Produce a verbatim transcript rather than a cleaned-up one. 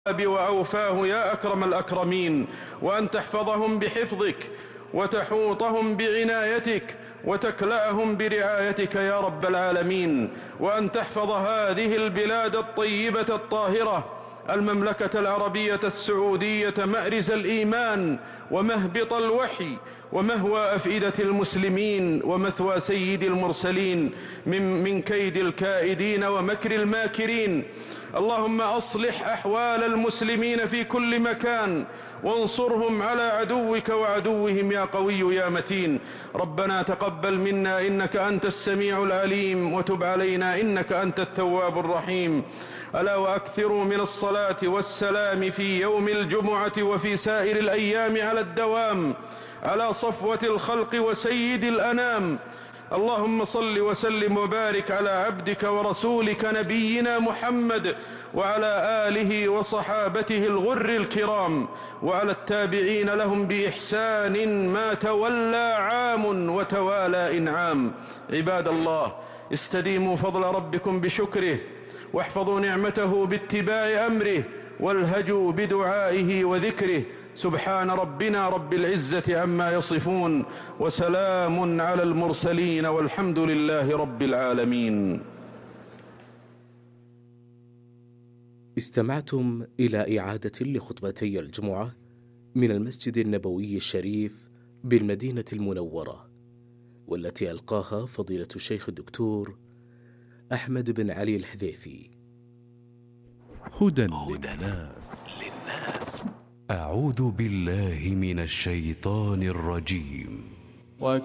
وأوفاه يا أكرم الأكرمين، وأن تحفظهم بحفظك وتحوطهم بعنايتك وتكلأهم برعايتك يا رب العالمين، وأن تحفظ هذه البلاد الطيبة الطاهرة المملكة العربية السعودية مأرز الإيمان ومهبط الوحي ومهوى أفئدة المسلمين ومثوى سيد المرسلين من, من كيد الكائدين ومكر الماكرين. اللهم أصلح أحوال المسلمين في كل مكان وانصرهم على عدوك وعدوهم يا قوي يا متين. ربنا تقبل منا إنك أنت السميع العليم، وتب علينا إنك أنت التواب الرحيم. ألا وأكثروا من الصلاة والسلام في يوم الجمعة وفي سائر الأيام على الدوام على صفوة الخلق وسيد الأنام. اللهم صل وسلم وبارك على عبدك ورسولك نبينا محمد وعلى آله وصحابته الغر الكرام وعلى التابعين لهم بإحسان ما تولى عام وتوالى إنعام. عباد الله، استديموا فضل ربكم بشكره، واحفظوا نعمته باتباع أمره، والهجوا بدعائه وذكره. سبحان ربنا رب العزة عما يصفون، وسلام على المرسلين، والحمد لله رب العالمين. استمعتم إلى إعادة لخطبتي الجمعة من المسجد النبوي الشريف بالمدينة المنورة، والتي ألقاها فضيلة الشيخ الدكتور أحمد بن علي الحذيفي. هدى للناس. أعوذ بالله من الشيطان الرجيم.